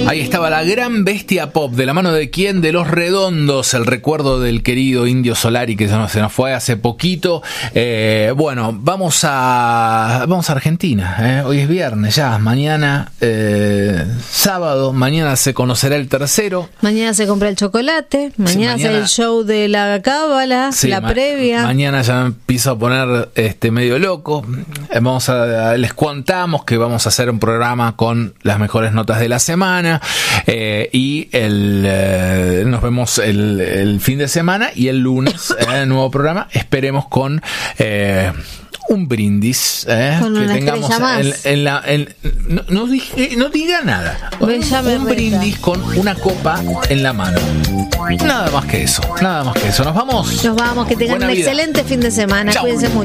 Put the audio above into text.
Ahí estaba la gran bestia pop, de la mano de quién, de Los Redondos, el recuerdo del querido Indio Solari que se nos fue hace poquito. Bueno, vamos a Argentina, hoy es viernes ya, mañana sábado, mañana se conocerá el tercero. Mañana se compra el chocolate, mañana es el show de la cábala, sí, la previa. Mañana ya me empiezo a poner medio loco. Les contamos que vamos a hacer un programa con las mejores notas de la semana y nos vemos el fin de semana y el lunes nuevo programa, esperemos con un brindis con que una tengamos no diga nada, un brindis con una copa en la mano, nada más que eso. Nos vamos, que tengan un excelente fin de semana. Chau. Cuídense mucho.